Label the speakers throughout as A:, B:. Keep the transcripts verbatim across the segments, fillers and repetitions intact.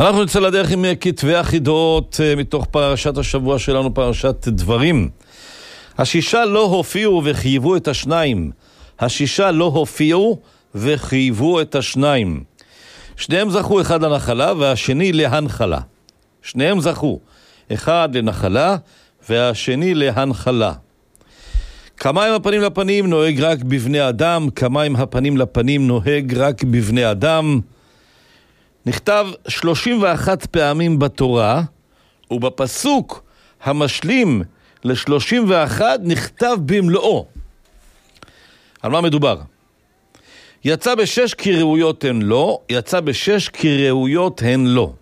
A: אנחנו נצא לדרך עם כתבי החידות מתוך פרשת השבוע שלנו, פרשת דברים. השישה לא הופיעו וחייבו את השניים. השישה לא הופיעו וחייבו את השניים. שניהם זכו, אחד לנחלה והשני להנחלה. שניהם זכו, אחד לנחלה והשני להנחלה. כמה עם הפנים לפנים נוהג רק בבני אדם, כמה עם הפנים לפנים נוהג רק בבני אדם. נכתב שלושים ואחת פעמים בתורה, ובפסוק המשלים ל-שלושים ואחת נכתב במלואו. על מה מדובר? יצא בשש כי ראויות הן לא, יצא בשש כי ראויות הן לא.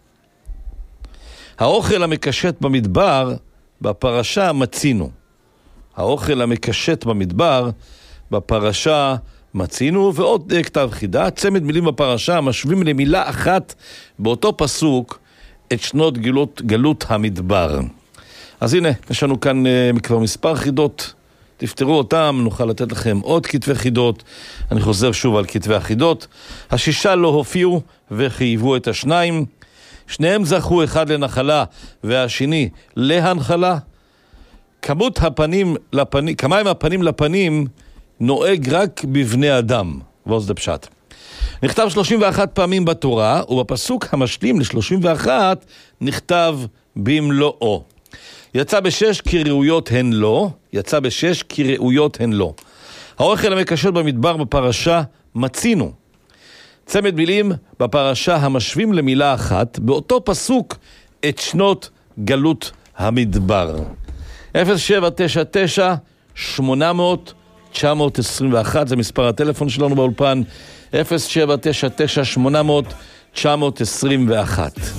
A: האוכל המקשט במדבר, בפרשה מצינו. האוכל המקשט במדבר, בפרשה מצינו. ועוד כתב חידה, צמד מילים בפרשה משווים למילה אחת באותו פסוק את שנות גלות, גלות המדבר. אז הנה, יש לנו כאן uh, כבר מספר חידות, תפתרו אותם, נוכל לתת לכם עוד כתבי חידות. אני חוזר שוב על כתבי החידות. השישה לא הופיעו וחייבו את השניים. שניהם זכו, אחד לנחלה והשני להנחלה. כמות הפנים לפנים, כמה עם הפנים לפנים נוהג רק בבני אדם. ועוז דפשט. נכתב שלושים ואחת פעמים בתורה, ובפסוק המשלים ל-שלושים ואחת נכתב במלואו. יצא בשש כי ראויות הן לא, יצא בשש כי ראויות הן לא. האוכל המקשר במדבר בפרשה מצינו. צמד מילים בפרשה המשווים למילה אחת, באותו פסוק את שנות גלות המדבר. אפס שבע תשע תשע שמונה מאות תשע מאות עשרים ואחת זה מספר הטלפון שלנו באולפן, אפס שבע תשע תשע שמונה מאות תשע מאות עשרים ואחת.